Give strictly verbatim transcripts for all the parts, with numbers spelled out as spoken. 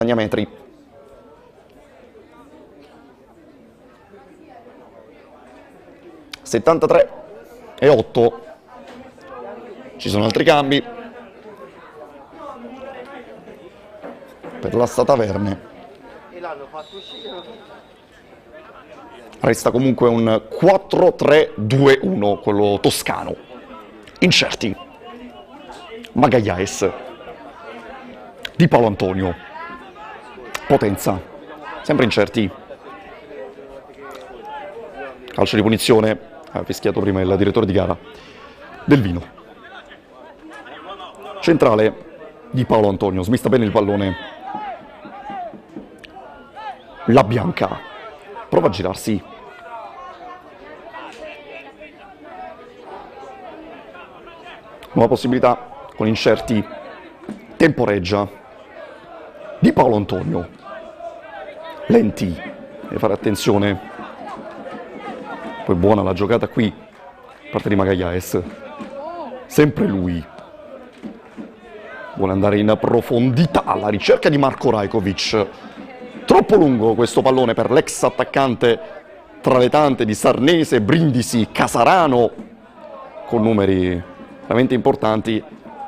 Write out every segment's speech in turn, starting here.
metri. settantatré e otto. Ci sono altri cambi per la Stata Verne. Resta comunque un quattro tre due uno, quello toscano. Incerti. Magallaes. Di Paolo Antonio. Potenza. Sempre incerti. Calcio di punizione. Ha fischiato prima il direttore di gara. Del Vino. Centrale di Paolo Antonio. Smista bene il pallone. La Bianca. Prova a girarsi. Nuova possibilità con incerti. Temporeggia di Paolo Antonio. Lenti. Deve fare attenzione. Poi buona la giocata qui. Parte di Magallaes. Sempre lui. Vuole andare in profondità alla ricerca di Marko Rajkovic. Troppo lungo questo pallone per l'ex attaccante tra le tante di Sarnese, Brindisi, Casarano, con numeri veramente importanti.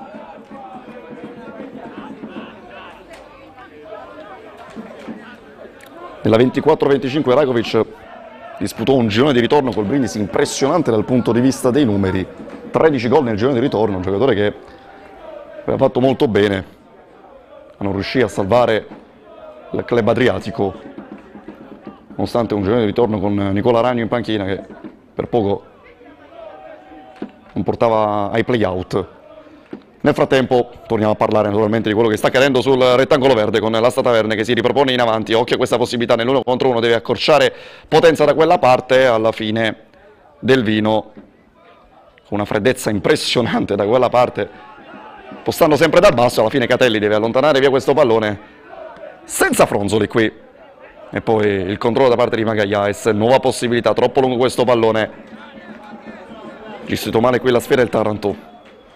Nella ventiquattro venticinque Rajkovic disputò un girone di ritorno col Brindisi impressionante dal punto di vista dei numeri. tredici gol nel girone di ritorno, un giocatore che aveva fatto molto bene a non riuscire a salvare il club adriatico, nonostante un girone di ritorno con Nicola Ragno in panchina che per poco non portava ai play-out. Nel frattempo torniamo a parlare naturalmente di quello che sta accadendo sul rettangolo verde con la Stata Verne che si ripropone in avanti. Occhio a questa possibilità nell'uno contro uno, deve accorciare Potenza da quella parte. Alla fine Del Vino con una freddezza impressionante da quella parte, postando sempre dal basso. Alla fine Catelli deve allontanare via questo pallone senza fronzoli qui. E poi il controllo da parte di Magallaes. Nuova possibilità, troppo lungo questo pallone. Gestito male qui la sfera del Taranto.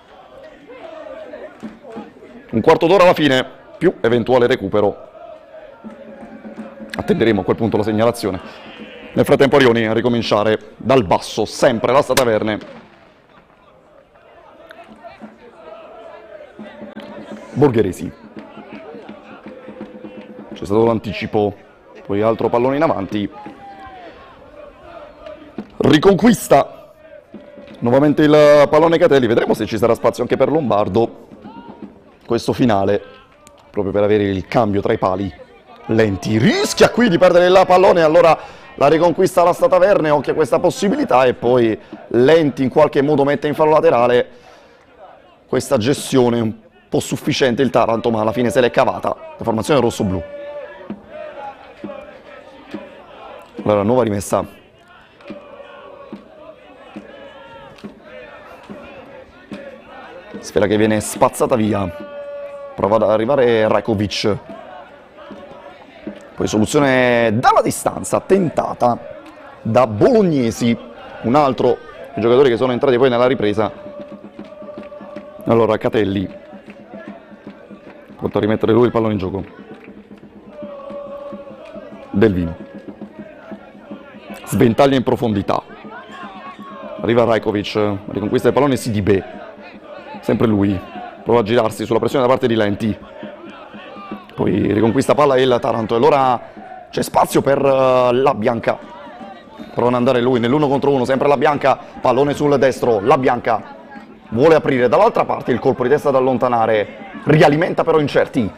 Un quarto d'ora alla fine, più eventuale recupero. Attenderemo a quel punto la segnalazione. Nel frattempo Arioni a ricominciare dal basso, sempre la Stata Verne. Borgheresi. C'è stato l'anticipo, poi altro pallone in avanti. Riconquista nuovamente il pallone Catelli. Vedremo se ci sarà spazio anche per Lombardo. Questo finale, proprio per avere il cambio tra i pali. Lenti, rischia qui di perdere il pallone, allora la riconquista la Stata Verne, occhio a questa possibilità, e poi Lenti in qualche modo mette in fallo laterale. Questa gestione un po' sufficiente il Taranto, ma alla fine se l'è cavata la formazione rosso-blu. Allora, nuova rimessa. Sfera che viene spazzata via. Prova ad arrivare Rajkovic. Poi soluzione dalla distanza, tentata da Bolognesi, un altro dei giocatori che sono entrati poi nella ripresa. Allora Catelli, pronto a rimettere lui il pallone in gioco. Del Vino. Sventaglia in profondità. Arriva Rajkovic, riconquista il pallone Sidibe. Sempre lui. Prova a girarsi sulla pressione da parte di Lenti. Poi riconquista palla il Taranto. E allora c'è spazio per uh, La Bianca. Prova ad andare lui nell'uno contro uno. Sempre La Bianca. Pallone sul destro. La Bianca vuole aprire dall'altra parte. Il colpo di testa da allontanare. Rialimenta però incerti.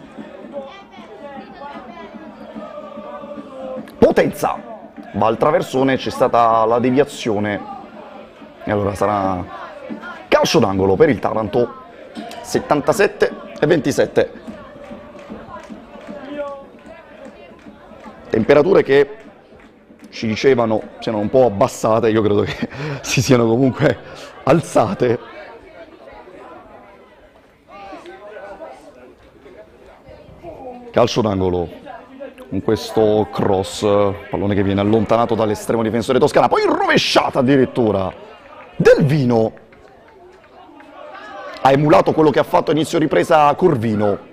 Potenza. Va al traversone. C'è stata la deviazione. E allora sarà calcio d'angolo per il Taranto. settantasette e ventisette. Temperature che ci dicevano siano un po' abbassate, io credo che si siano comunque alzate. Calcio d'angolo con questo cross, pallone che viene allontanato dall'estremo difensore toscana, poi rovesciata addirittura. Del Vino ha emulato quello che ha fatto a inizio ripresa Corvino.